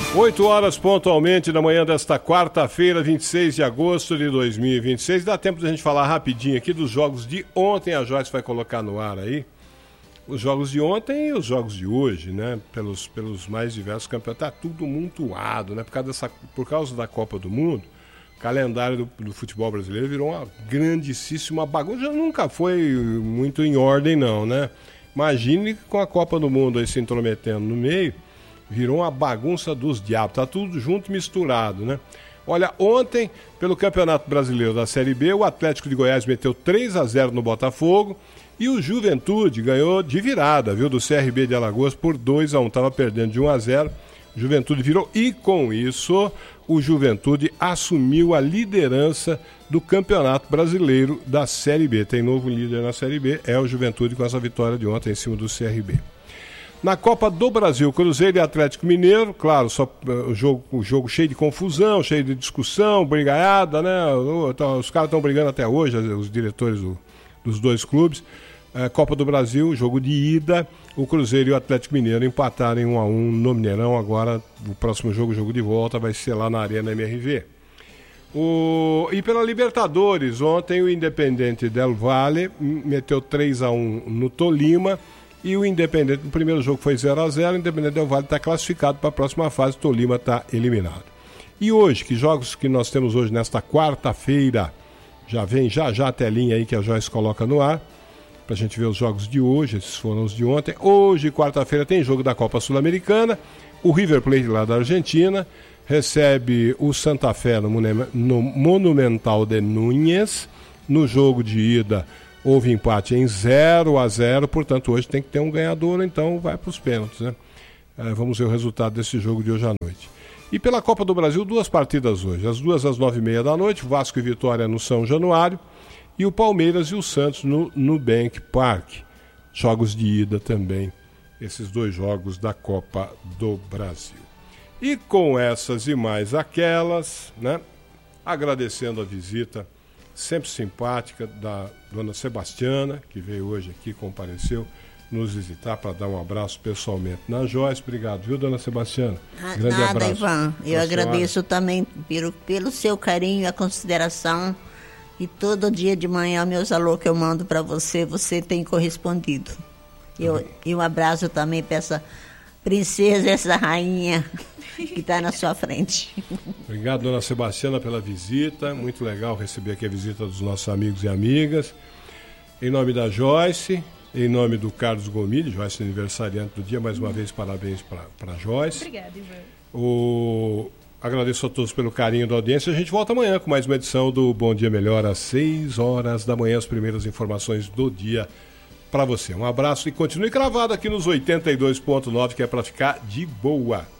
8 horas pontualmente da manhã desta quarta-feira, 26 de agosto de 2026. Dá tempo de a gente falar rapidinho aqui dos jogos de ontem. A Joyce vai colocar no ar aí os jogos de ontem e os jogos de hoje, né? Pelos mais diversos campeonatos. Tá tudo montuado, né? Por causa da Copa do Mundo, o calendário do futebol brasileiro virou uma grandíssima bagunça. Já nunca foi muito em ordem, não, né? Imagine com a Copa do Mundo aí se intrometendo no meio. Virou uma bagunça dos diabos, tá tudo junto e misturado, né? Olha, ontem, pelo Campeonato Brasileiro da Série B, o Atlético de Goiás meteu 3-0 no Botafogo e o Juventude ganhou de virada, viu? Do CRB de Alagoas por 2-1, tava perdendo de 1-0, Juventude virou e com isso o Juventude assumiu a liderança do Campeonato Brasileiro da Série B. Tem novo líder na Série B, é o Juventude com essa vitória de ontem em cima do CRB. Na Copa do Brasil, Cruzeiro e Atlético Mineiro, claro, só o jogo cheio de confusão, cheio de discussão, brigaiada, né? Os caras estão brigando até hoje, os diretores dos dois clubes. Copa do Brasil, jogo de ida, o Cruzeiro e o Atlético Mineiro empataram em 1-1 no Mineirão. Agora, o próximo jogo de volta, vai ser lá na Arena MRV. E pela Libertadores, ontem o Independente Del Valle meteu 3-1 no Tolima. E o Independente, no primeiro jogo foi 0-0, o Independente Del Valle está classificado para a próxima fase, o Tolima está eliminado. E hoje, que jogos que nós temos hoje nesta quarta-feira? Já vem já a telinha aí que a Joyce coloca no ar, para a gente ver os jogos de hoje, esses foram os de ontem. Hoje, quarta-feira, tem jogo da Copa Sul-Americana, o River Plate lá da Argentina recebe o Santa Fé no Monumental de Núñez. No jogo de ida houve empate em 0-0, portanto hoje tem que ter um ganhador, então vai para os pênaltis, né? Vamos ver o resultado desse jogo de hoje à noite. E pela Copa do Brasil, duas partidas hoje, as duas às 9h30 da noite, Vasco e Vitória no São Januário e o Palmeiras e o Santos no Nubank Park. Jogos de ida também, esses dois jogos da Copa do Brasil. E com essas e mais aquelas, né? Agradecendo a visita sempre simpática da dona Sebastiana, que veio hoje aqui, compareceu nos visitar para dar um abraço pessoalmente na Joyce. Obrigado, viu, dona Sebastiana? Grande abraço. Ivan. Eu agradeço também pelo seu carinho e a consideração. E todo dia de manhã, meus alô que eu mando para você, você tem correspondido. E um abraço também para essa princesa, essa rainha que está na sua frente. Obrigado, dona Sebastiana, pela visita. Muito legal receber aqui a visita dos nossos amigos e amigas. Em nome da Joyce, em nome do Carlos Gomide, Joyce aniversariante do dia, mais uma vez parabéns para a Joyce. Obrigada, Ivan. Agradeço a todos pelo carinho da audiência. A gente volta amanhã com mais uma edição do Bom Dia Melhor, às 6h da manhã, as primeiras informações do dia para você. Um abraço e continue cravado aqui nos 82.9, que é para ficar de boa.